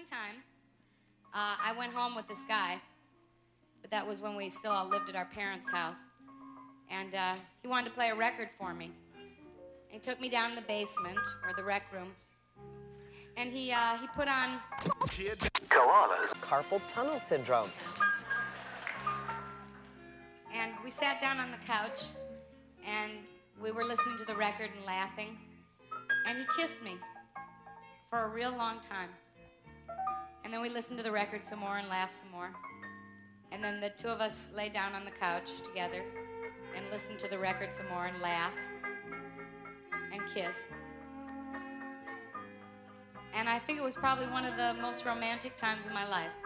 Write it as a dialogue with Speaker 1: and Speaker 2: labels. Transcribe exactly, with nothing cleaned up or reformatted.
Speaker 1: one time, uh, I went home with this guy, but that was when we still all lived at our parents' house. And uh, he wanted to play a record for me. And he took me down in the basement, or the rec room, and he uh, he put on...
Speaker 2: Koalas.
Speaker 3: Carpal tunnel syndrome.
Speaker 1: And we sat down on the couch, and we were listening to the record and laughing, and he kissed me for a real long time. And then we listened to the record some more and laughed some more. And then the two of us lay down on the couch together and listened to the record some more and laughed and kissed. And I think it was probably one of the most romantic times of my life.